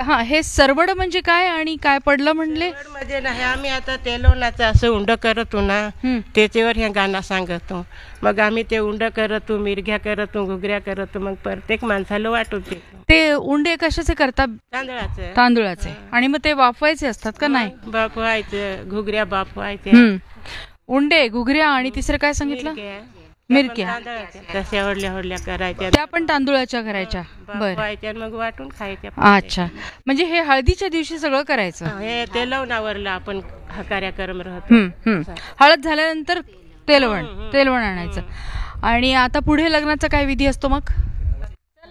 हा हे सरवड म्हणजे काय आणि काय पडलं म्हणले? म्हणजे नाही आम्ही आता तेलवणाचं असं उंड करतो ना, त्याच्यावर हे गाणं सांगतो. मग आम्ही ते उंड करतो, मिरघ्या करतो, घुगऱ्या करतो, मग प्रत्येक माणसाला वाटून देतो. ते उंडे कशाचे करतात? तांदळाचं. तांदूळाचे. आणि मग ते वाफवायचे असतात का? नाही, बाफवायचं, घुगऱ्या बाफवायच्या. उंडे, घुगऱ्या आणि तिसरं काय सांगितलं? मिरक्या. तशा हडल्या करायच्या, त्या पण तांदूळाच्या करायच्या. बरं, बाफवायच्या मग वाटून खायच्या. अच्छा. म्हणजे हे हळदीच्या दिवशी सगळं करायचं. हे तेलवणावरला आपण हा कार्यक्रम राहतो. हळद झाल्यानंतर तेलवण आणायचं. आणि आता पुढे लग्नाचा काय विधी असतो मग?